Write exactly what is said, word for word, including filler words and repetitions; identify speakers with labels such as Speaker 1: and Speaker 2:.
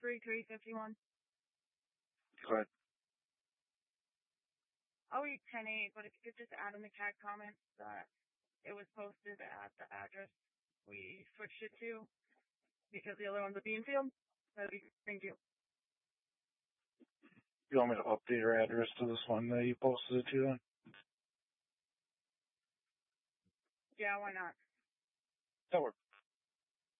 Speaker 1: three three fifty-one.
Speaker 2: Go ahead.
Speaker 1: I'll read ten eight, but if you could just add in the cat comments that it was posted at the address we switched it to because the other one's a Beanfield. That'd be great. Thank you.
Speaker 2: You want me to update your address to this one that you posted it to then?
Speaker 1: Yeah, why not?
Speaker 2: That works.